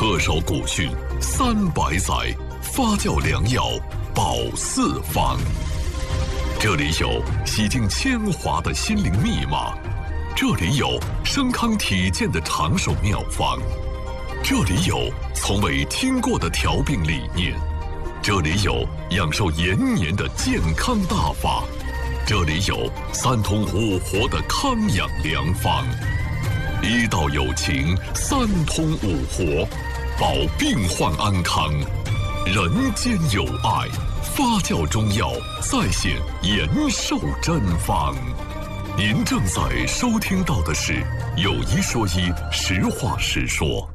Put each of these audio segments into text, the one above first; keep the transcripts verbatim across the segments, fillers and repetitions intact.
恪守古训，三百载，发酵良药，宝四方。这里有洗净铅华的心灵密码，这里有升康体健的长寿妙方，这里有从未听过的调病理念，这里有养寿延年的健康大法，这里有三通五活的康养良方。医道有情，三通五活，保病患安康，人间有爱，发酵中药再现延寿真方。您正在收听到的是《有一说一》，实话实说。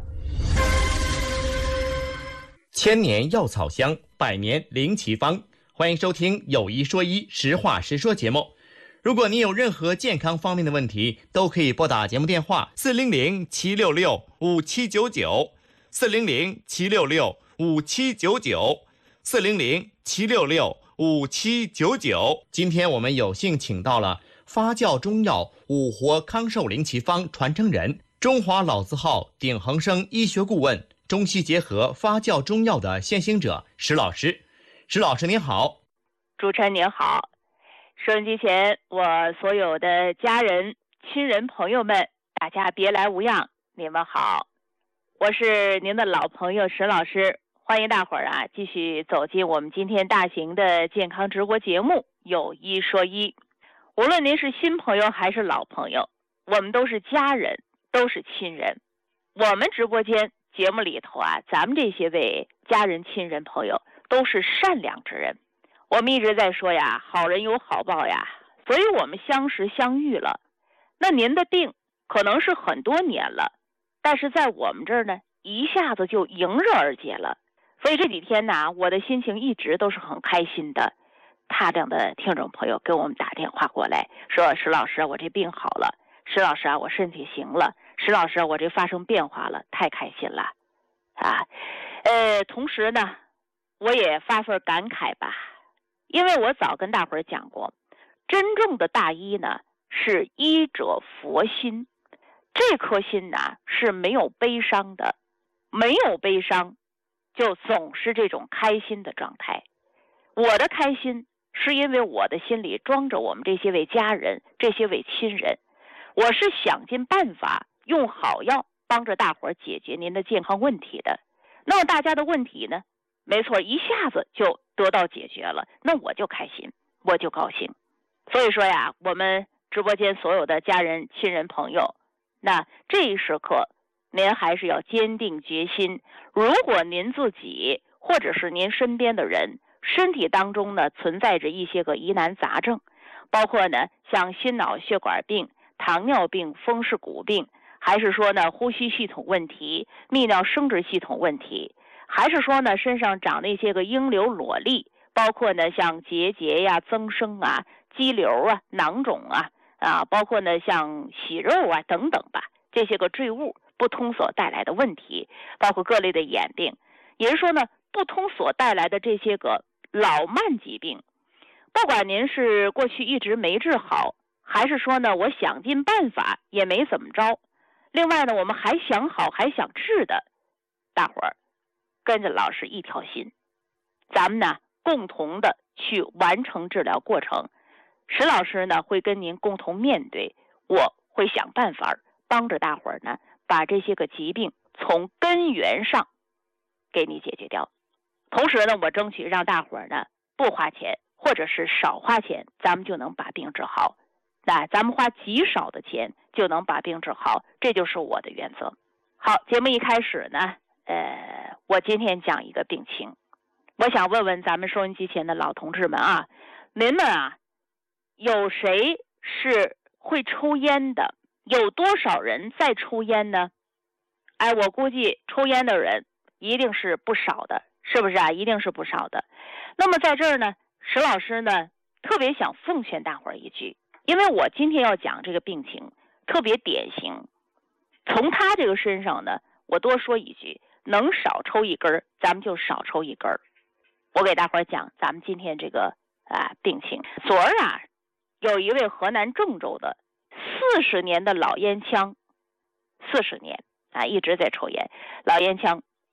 千年药草香，百年灵奇方。欢迎收听《有一说一》，实话实说节目。如果你有任何健康方面的问题，都可以拨打节目电话四零零七六六五七九九，四零零七六六五七九九，四零零七六六五七九九。今天我们有幸请到了发酵中药五活康寿灵奇方传承人，中华老字号鼎恒生医学顾问，中西结合发酵中药的先行者石老师。石老师您好。 主持人您好，收音机前我所有的家人、亲人、朋友们，大家别来无恙，你们好，我是您的老朋友石老师，欢迎大伙儿啊继续走进我们今天大型的健康直播节目《有一说一》。无论您是新朋友还是老朋友，我们都是家人，都是亲人。我们直播间节目里头啊，咱们这些位家人、亲人、朋友都是善良之人。我们一直在说呀，好人有好报呀，所以我们相识相遇了。那您的病可能是很多年了，但是在我们这儿呢，一下子就迎刃而解了。所以这几天呢，我的心情一直都是很开心的。大量的听众朋友给我们打电话过来，说石老师，我这病好了，石老师啊，我身体行了，石老师，我这发生变化了，太开心了啊！呃，同时呢，我也发份感慨吧。因为我早跟大伙儿讲过，真正的大医呢是医者佛心，这颗心呢是没有悲伤的，没有悲伤就总是这种开心的状态。我的开心是因为我的心里装着我们这些位家人，这些位亲人，我是想尽办法用好药帮着大伙儿解决您的健康问题的。那么大家的问题呢，没错，一下子就得到解决了，那我就开心，我就高兴。所以说呀，我们直播间所有的家人、亲人、朋友，那这一时刻您还是要坚定决心。如果您自己或者是您身边的人身体当中呢存在着一些个疑难杂症，包括呢像心脑血管病、糖尿病、风湿骨病，还是说呢呼吸系统问题、泌尿生殖系统问题，还是说呢身上长那些个痈瘤裸粒，包括呢像结节呀、增生啊、肌瘤啊、囊肿啊啊，包括呢像息肉啊等等吧，这些个赘物不通所带来的问题，包括各类的眼病，也就是说呢不通所带来的这些个老慢疾病，不管您是过去一直没治好，还是说呢我想尽办法也没怎么着，另外呢我们还想好还想治的，大伙儿跟着老师一条心，咱们呢共同的去完成治疗过程。石老师呢会跟您共同面对，我会想办法帮着大伙儿呢把这些个疾病从根源上给你解决掉。同时呢我争取让大伙儿呢不花钱，或者是少花钱，咱们就能把病治好。那咱们花极少的钱就能把病治好，这就是我的原则。好，节目一开始呢呃，我今天讲一个病情，我想问问咱们收音机前的老同志们啊，您们啊，有谁是会抽烟的？有多少人在抽烟呢？哎，我估计抽烟的人一定是不少的，是不是啊？一定是不少的。那么在这儿呢，石老师呢特别想奉劝大伙儿一句，因为我今天要讲这个病情特别典型，从他这个身上呢，我多说一句，能少抽一根咱们就少抽一根。我给大伙儿讲咱们今天这个啊病情。昨儿啊有一位河南郑州的四十年的老烟枪，四十年啊一直在抽烟，老烟枪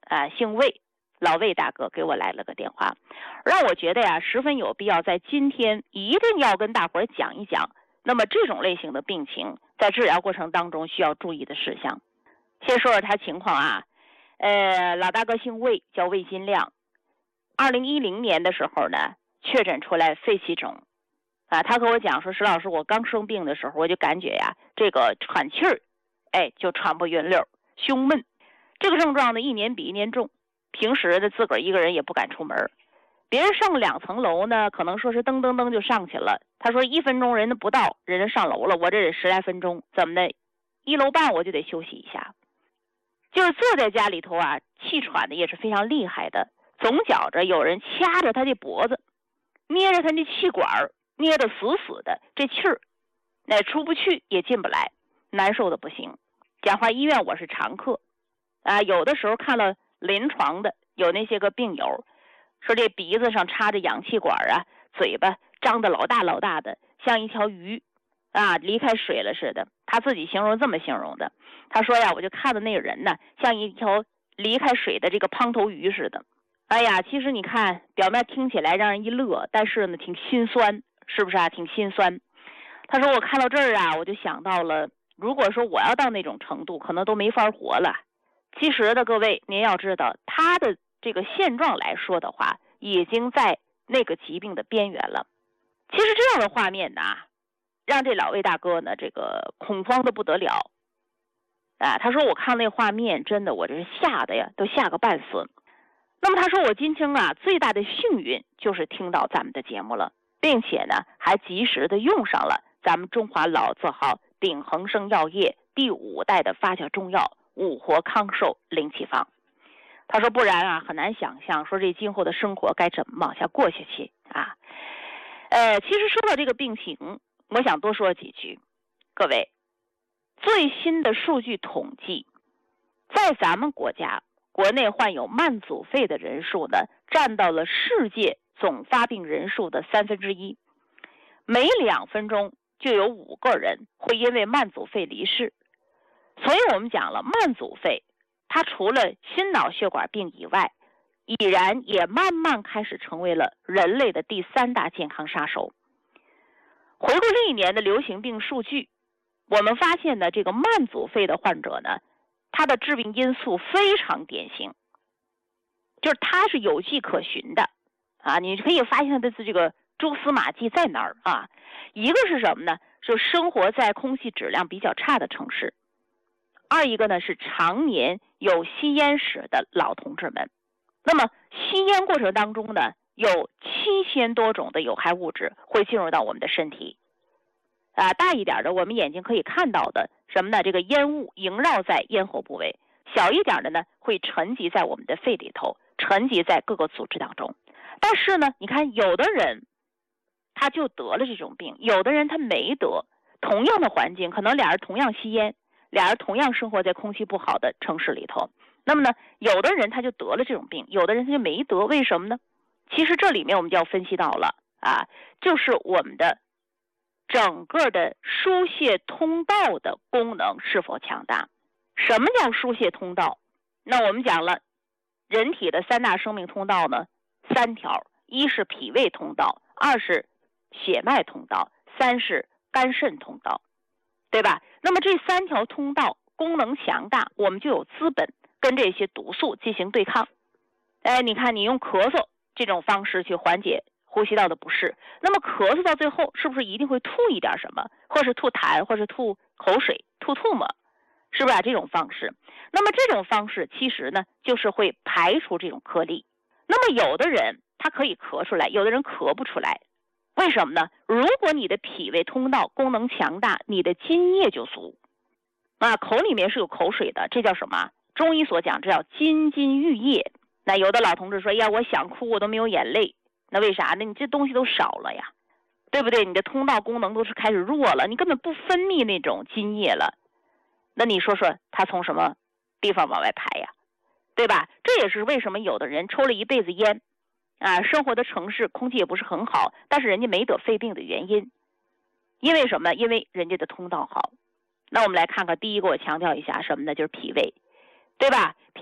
啊，姓魏，老魏大哥给我来了个电话，让我觉得呀，十分有必要在今天一定要跟大伙儿讲一讲，那么这种类型的病情在治疗过程当中需要注意的事项。先说说他情况啊，呃，老大哥姓魏，叫魏金亮，二零一零年的时候呢，确诊出来肺气肿，啊，他和我讲说，石老师，我刚生病的时候，我就感觉呀，这个喘气儿，哎，就喘不匀溜，胸闷，这个症状呢，一年比一年重。平时的自个儿一个人也不敢出门，别人上两层楼呢，可能说是噔噔噔就上去了。他说一分钟人家不到，人家上楼了，我这得十来分钟，怎么的？一楼半我就得休息一下。就是坐在家里头啊，气喘的也是非常厉害的，总觉着有人掐着他的脖子，捏着他的气管，捏得死死的，这气儿，那出不去也进不来，难受的不行。讲话医院我是常客，啊，有的时候看了。临床的有那些个病友说，这鼻子上插着氧气管啊，嘴巴张得老大老大的，像一条鱼啊，离开水了似的。他自己形容这么形容的，他说呀，我就看到那个人呢，像一条离开水的这个胖头鱼似的。哎呀，其实你看表面听起来让人一乐，但是呢挺心酸，是不是啊？挺心酸。他说我看到这儿啊，我就想到了，如果说我要到那种程度，可能都没法活了。其实的各位，您要知道，他的这个现状来说的话，已经在那个疾病的边缘了。其实这样的画面呢，让这老魏大哥呢，这个恐慌的不得了。啊，他说我看那画面，真的我这是吓得呀，都吓个半死。那么他说我今天啊，最大的幸运就是听到咱们的节目了，并且呢，还及时的用上了咱们中华老字号鼎恒生药业第五代的发酵中药。五活康寿灵气方，他说不然啊，很难想象说这今后的生活该怎么往下过下去啊。呃，其实说到这个病情，我想多说几句。各位，最新的数据统计，在咱们国家国内患有慢阻肺的人数呢，占到了世界总发病人数的三分之一，每两分钟就有五个人会因为慢阻肺离世。所以我们讲了，慢阻肺它除了心脑血管病以外，已然也慢慢开始成为了人类的第三大健康杀手。回顾这一年的流行病数据，我们发现呢，这个慢阻肺的患者呢，他的致病因素非常典型，就是他是有迹可循的啊，你可以发现他的这个蛛丝马迹在哪儿啊？一个是什么呢？就生活在空气质量比较差的城市。二一个呢是常年有吸烟史的老同志们，那么吸烟过程当中呢，有七千多种的有害物质会进入到我们的身体。啊，大一点的我们眼睛可以看到的什么呢？这个烟雾萦绕在咽喉部位，小一点的呢会沉积在我们的肺里头，沉积在各个组织当中。但是呢，你看有的人他就得了这种病，有的人他没得，同样的环境，可能俩人同样吸烟。俩人同样生活在空气不好的城市里头，那么呢，有的人他就得了这种病，有的人他就没得，为什么呢？其实这里面我们就要分析到了啊，就是我们的整个的输泄通道的功能是否强大。什么叫输泄通道？那我们讲了，人体的三大生命通道呢，三条，一是脾胃通道，二是血脉通道，三是肝肾通道，对吧？那么这三条通道功能强大，我们就有资本跟这些毒素进行对抗。哎，你看你用咳嗽这种方式去缓解呼吸道的不适，那么咳嗽到最后是不是一定会吐一点什么，或是吐痰，或是吐口水，吐吐沫，是不是啊？这种方式，那么这种方式其实呢，就是会排除这种颗粒。那么有的人他可以咳出来，有的人咳不出来。为什么呢？如果你的脾胃通道功能强大，你的津液就足啊，口里面是有口水的，这叫什么？中医所讲这叫津津郁液。那有的老同志说呀，我想哭我都没有眼泪，那为啥呢？你这东西都少了呀，对不对？你的通道功能都是开始弱了，你根本不分泌那种津液了，那你说说它从什么地方往外排呀，对吧？这也是为什么有的人抽了一辈子烟啊，生活的城市空气也不是很好，但是人家没得肺病的原因。因为什么？因为人家的通道好。那我们来看看，第一个我强调一下什么呢？就是脾胃，对吧？